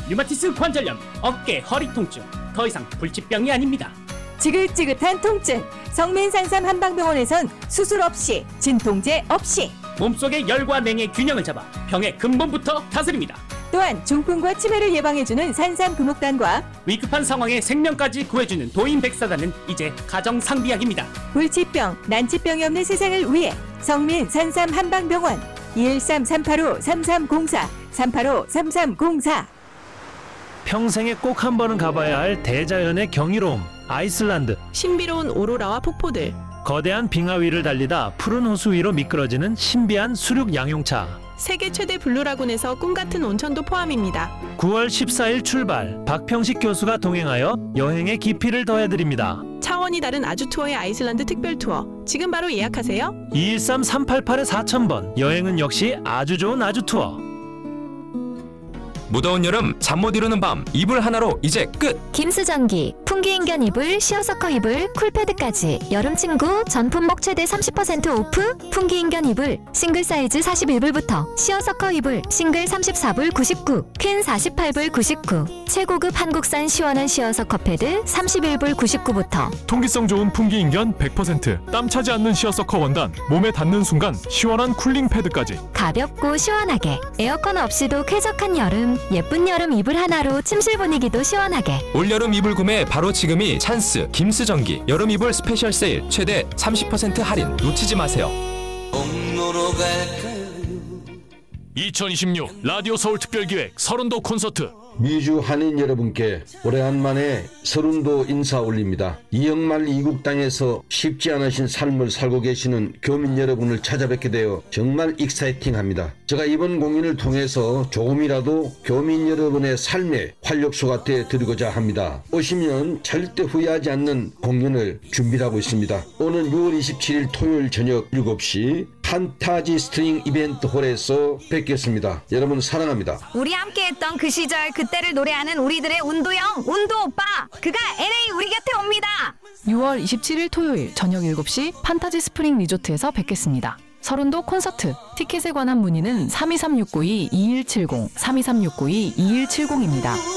류마티스 관절염, 어깨, 허리 통증, 더 이상 불치병이 아닙니다. 지긋지긋한 통증, 성민산삼 한방병원에선 수술 없이, 진통제 없이, 몸속의 열과 냉의 균형을 잡아 병의 근본부터 다스립니다. 또한 중풍과 치매를 예방해주는 산삼 금옥단과 위급한 상황에 생명까지 구해주는 도인백사단은 이제 가정상비약입니다. 불치병, 난치병이 없는 세상을 위해 성민산삼 한방병원 213-385-3304 385-3304. 평생에 꼭 한 번은 가봐야 할 대자연의 경이로움, 아이슬란드. 신비로운 오로라와 폭포들, 거대한 빙하 위를 달리다 푸른 호수 위로 미끄러지는 신비한 수륙 양용차. 세계 최대 블루라군에서 꿈같은 온천도 포함입니다. 9월 14일 출발, 박평식 교수가 동행하여 여행의 깊이를 더해드립니다. 차원이 다른 아주 투어의 아이슬란드 특별 투어. 지금 바로 예약하세요. 213-388-4000번. 여행은 역시 아주 좋은 아주 투어. 무더운 여름 잠 못 이루는 밤 이불 하나로 이제 끝! 김수전기, 풍기인견 이불, 시어서커 이불, 쿨패드까지 여름 친구 전품목 최대 30% 오프. 풍기인견 이불 싱글 사이즈 41불부터, 시어서커 이불 싱글 34불 99, 퀸 48불 99, 최고급 한국산 시원한 시어서커 패드 31불 99부터. 통기성 좋은 풍기인견 100%, 땀 차지 않는 시어서커 원단, 몸에 닿는 순간 시원한 쿨링 패드까지. 가볍고 시원하게, 에어컨 없이도 쾌적한 여름. 예쁜 여름 이불 하나로 침실 분위기도 시원하게. 올여름 이불 구매 바로 지금이 찬스. 김수전기 여름 이불 스페셜 세일 최대 30% 할인 놓치지 마세요. 2026 라디오 서울 특별기획 서른도 콘서트. 미주 한인 여러분께 오래간만에 서른도 인사 올립니다. 이영말 이국 땅에서 쉽지 않으신 삶을 살고 계시는 교민 여러분을 찾아뵙게 되어 정말 익사이팅합니다. 제가 이번 공연을 통해서 조금이라도 교민 여러분의 삶의 활력소가 되어 드리고자 합니다. 오시면 절대 후회하지 않는 공연을 준비하고 있습니다. 오는 6월 27일 토요일 저녁 7시 판타지 스트링 이벤트 홀에서 뵙겠습니다. 여러분 사랑합니다. 우리 함께했던 그 시절 그때를 노래하는 우리들의 운도형, 운도 오빠, 그가 LA 우리 곁에 옵니다. 6월 27일 토요일 저녁 7시 판타지 스프링 리조트에서 뵙겠습니다. 서른도 콘서트. 티켓에 관한 문의는 323-692-2170, 323-692-2170입니다.